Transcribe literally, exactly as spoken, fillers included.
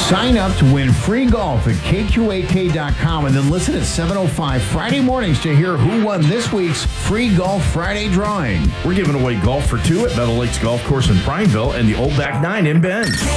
Sign up to win free golf at K Q A K dot com and then listen at seven oh five Friday mornings to hear who won this week's free Golf Friday drawing. We're giving away golf for two at Meadow Lakes Golf Course in Prineville and the Old Back Nine in Bend.